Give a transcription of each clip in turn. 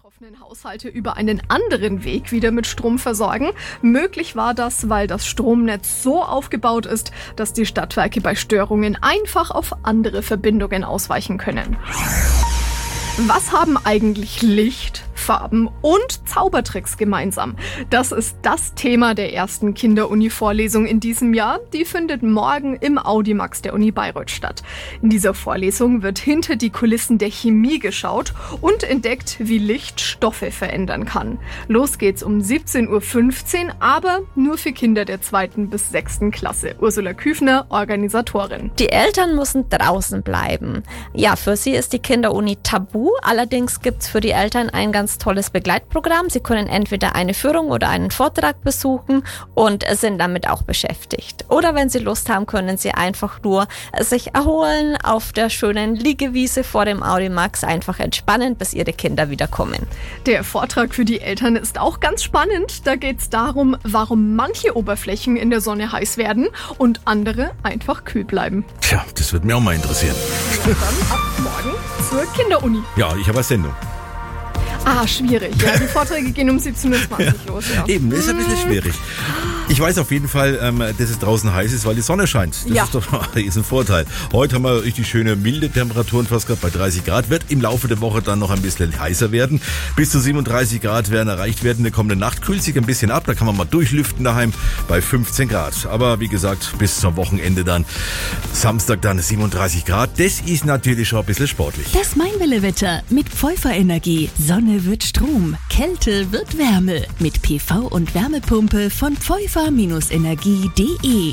betroffenen Haushalte über einen anderen Weg wieder mit Strom versorgen. Möglich war das, weil das Stromnetz so aufgebaut ist, dass die Stadtwerke bei Störungen einfach auf andere Verbindungen ausweichen können. Was haben eigentlich Licht, Farben und Zaubertricks gemeinsam? Das ist das Thema der ersten Kinderuni-Vorlesung in diesem Jahr. Die findet morgen im Audimax der Uni Bayreuth statt. In dieser Vorlesung wird hinter die Kulissen der Chemie geschaut und entdeckt, wie Licht Stoffe verändern kann. Los geht's um 17.15 Uhr, aber nur für Kinder der 2. bis 6. Klasse. Ursula Küfner, Organisatorin. Die Eltern müssen draußen bleiben. Ja, für sie ist die Kinderuni tabu. Allerdings gibt's für die Eltern ein ganz tolles Begleitprogramm. Sie können entweder eine Führung oder einen Vortrag besuchen und sind damit auch beschäftigt. Oder wenn sie Lust haben, können sie einfach nur sich erholen auf der schönen Liegewiese vor dem Audimax, einfach entspannen, bis ihre Kinder wiederkommen. Der Vortrag für die Eltern ist auch ganz spannend. Da geht's darum, warum manche Oberflächen in der Sonne heiß werden und andere einfach kühl bleiben. Tja, das wird mir auch mal interessieren. Dann ab morgen zur Kinderuni. Ja, ich habe eine Sendung. Schwierig. Ja, die Vorträge gehen um 17.20 Uhr los. Ja. Eben, ist ein bisschen schwierig. Ich weiß auf jeden Fall, dass es draußen heiß ist, weil die Sonne scheint. Das ist doch ein Vorteil. Heute haben wir richtig schöne, milde Temperaturen, fast gerade bei 30 Grad. Wird im Laufe der Woche dann noch ein bisschen heißer werden. Bis zu 37 Grad werden erreicht werden. In der kommenden Nacht kühlt sich ein bisschen ab. Da kann man mal durchlüften daheim bei 15 Grad. Aber wie gesagt, bis zum Wochenende dann, Samstag dann 37 Grad. Das ist natürlich schon ein bisschen sportlich. Das Mainwelle-Wetter mit Pfeuffer-Energie. Sonne wird Strom, Kälte wird Wärme. Mit PV- und Wärmepumpe von pfeuffer-energie.de.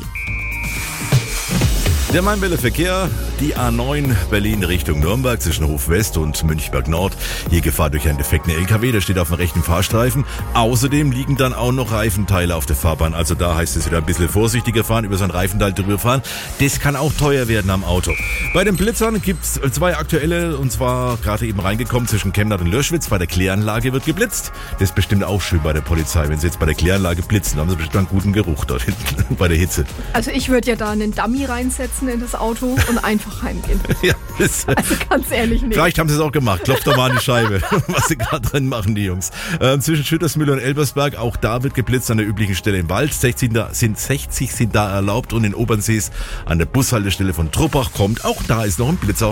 Der Mainwelle-Verkehr, die A9 Berlin Richtung Nürnberg zwischen Hof West und Münchberg Nord. Hier Gefahr durch einen defekten LKW, der steht auf dem rechten Fahrstreifen. Außerdem liegen dann auch noch Reifenteile auf der Fahrbahn. Also da heißt es wieder ein bisschen vorsichtiger fahren, über so ein Reifenteil drüber fahren. Das kann auch teuer werden am Auto. Bei den Blitzern gibt's 2 aktuelle, und zwar gerade eben reingekommen zwischen Chemnat und Lörschwitz. Bei der Kläranlage wird geblitzt. Das ist bestimmt auch schön bei der Polizei, wenn sie jetzt bei der Kläranlage blitzen. Da haben sie bestimmt einen guten Geruch dort hinten bei der Hitze. Also ich würde ja da einen Dummy reinsetzen in das Auto und einfach heimgehen. Ja, also ganz ehrlich nicht. Vielleicht haben sie es auch gemacht. Klopft doch mal an die Scheibe, was sie gerade drin machen, die Jungs. Zwischen Schüttersmühle und Elbersberg, auch da wird geblitzt an der üblichen Stelle im Wald. 60 sind da erlaubt und in Obernsees an der Bushaltestelle von Truppach kommt. Auch da ist noch ein Blitzer.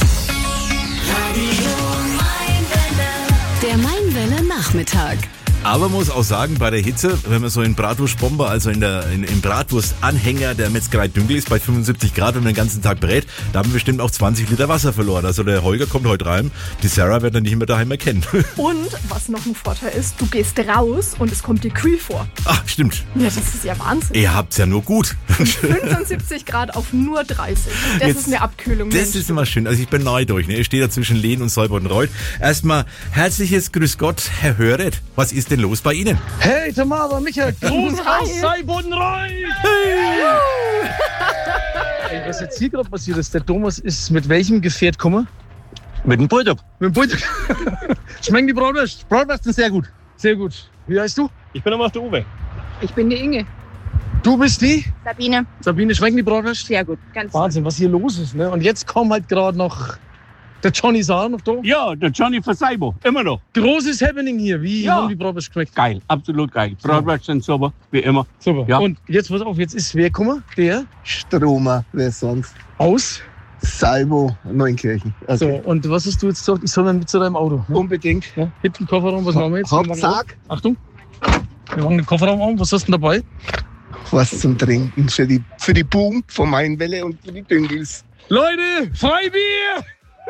Der Mainwelle-Nachmittag. Aber man muss auch sagen, bei der Hitze, wenn man so in Bratwurstbomber, also im Bratwurstanhänger der Metzgerei Dünkel ist, bei 75 Grad und den ganzen Tag brät, da haben wir bestimmt auch 20 Liter Wasser verloren. Also der Holger kommt heute rein, die Sarah wird er nicht mehr daheim erkennen. Und was noch ein Vorteil ist, du gehst raus und es kommt dir kühl vor. Ach, stimmt. Ja, das ist ja Wahnsinn. Ihr habt's ja nur gut. 75 Grad auf nur 30. Das ist eine Abkühlung. Das ist immer schön. Also ich bin neidisch. Ich stehe da zwischen Lehn und Solbottenreuth. Erstmal herzliches Grüß Gott, Herr Höret. Was ist denn los bei Ihnen? Hey, Tamara, Michael, Gruß aus Solbottenreuth! Hey. Was jetzt hier gerade passiert ist, der Thomas ist mit welchem Gefährt gekommen? Mit dem Bulldog. Mit dem Bulldog. Schmecken die Bratwurst? Bratwurst sind sehr gut. Sehr gut. Wie heißt du? Ich bin aber der Uwe. Ich bin die Inge. Du bist die? Sabine. Sabine, schmecken die Bratwurst? Sehr gut. Ganz Wahnsinn, was hier los ist. Ne? Und jetzt kommt halt gerade noch der Johnny Saar noch da. Ja, der Johnny von Saibo. Immer noch. Großes Happening hier. Wie haben die Bratwurst geschmeckt? Geil, absolut geil. Bratwurst sind super, wie immer. Super. Ja. Und jetzt pass auf, jetzt ist wer gekommen? Der? Stromer, wer sonst? Aus? Salvo, Neunkirchen. So, und was hast du jetzt gesagt? Ich soll mal mit zu deinem Auto. Ne? Unbedingt. Ja? Hinten Kofferraum, was machen wir jetzt? Hauptsache. Achtung. Wir machen den Kofferraum auf. Was hast du denn dabei? Was zum Trinken für die Boom von Mainwelle und für die Dünkels. Leute, Freibier!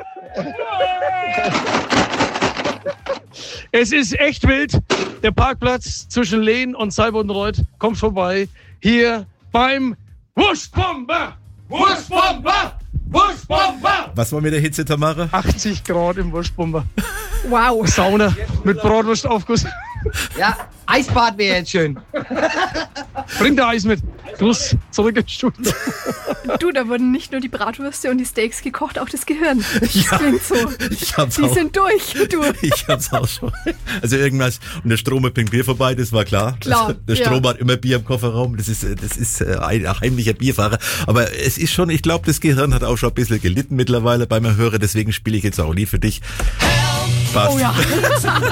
Es ist echt wild. Der Parkplatz zwischen Lehn und Solbottenreuth kommt vorbei. Hier beim Wurstbomber! Wurstbomber! Wurstbomber! Was war mit der Hitze, Tamara? 80 Grad im Wurstbomber. Wow. Sauna mit Bratwurstaufguss. Ja, Eisbad wäre jetzt schön. Bring der Eis mit. Los, zurück ins Studio. Du, da wurden nicht nur die Bratwürste und die Steaks gekocht, auch das Gehirn. Das Ja, klingt so. Die sind durch, du. Ich hab's auch schon. Also irgendwas. Und der Stromer bringt Bier vorbei, das war klar. Klar, Der Stromer hat immer Bier im Kofferraum. Das ist ein heimlicher Bierfahrer. Aber es ist schon, ich glaube, das Gehirn hat auch schon ein bisschen gelitten mittlerweile bei mir Hörer. Deswegen spiele ich jetzt auch ein Lied für dich. Passt. Oh ja.